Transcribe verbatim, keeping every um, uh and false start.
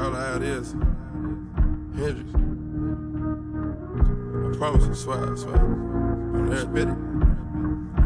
All I have is Hendrix. I promise you, swear, I swear. I'm there, Betty.